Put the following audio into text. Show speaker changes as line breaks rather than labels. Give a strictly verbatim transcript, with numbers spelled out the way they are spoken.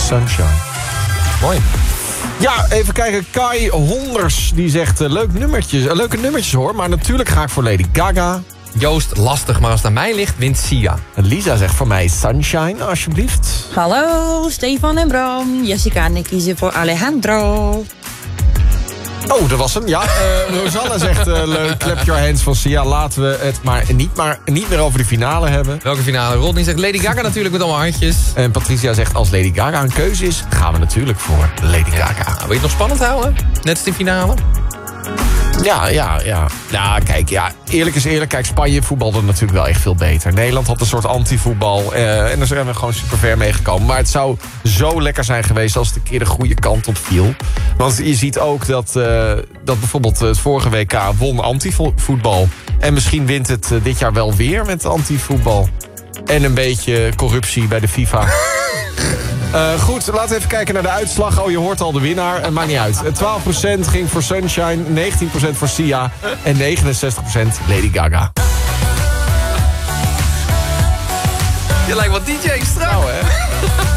Sunshine.
Mooi.
Ja, even kijken. Kai Honders, die zegt uh, leuk nummertjes, uh, leuke nummertjes hoor. Maar natuurlijk ga ik voor Lady Gaga.
Joost, lastig, maar als het aan mij ligt, wint Sia.
En Lisa zegt voor mij Sunshine, alsjeblieft.
Hallo, Stefan en Bram. Jessica en ik kiezen voor Alejandro.
Oh, dat was hem. Ja, uh, Rosanna zegt uh, leuk. Clap your hands van Sia. Laten we het maar niet, maar niet meer over de finale hebben.
Welke finale? Rodney zegt Lady Gaga natuurlijk met allemaal handjes.
En Patricia zegt als Lady Gaga een keuze is, gaan we natuurlijk voor Lady Gaga.
Nou, wil je het nog spannend houden? Net als de finale?
Ja, ja, ja. Nou, kijk, ja, eerlijk is eerlijk. Kijk, Spanje voetbalde natuurlijk wel echt veel beter. Nederland had een soort anti-voetbal. Uh, en daar zijn we gewoon super ver mee gekomen. Maar het zou zo lekker zijn geweest als het een keer de goede kant op viel. Want je ziet ook dat, uh, dat bijvoorbeeld het vorige W K won anti-voetbal. En misschien wint het uh, dit jaar wel weer met anti-voetbal. En een beetje corruptie bij de FIFA. Uh, goed, laten we even kijken naar de uitslag. Oh, je hoort al de winnaar. Het maakt niet uit. twaalf procent ging voor Sunshine, negentien procent voor Sia en negenenzestig procent Lady Gaga.
Je lijkt wel D J straks.
Nou, hè?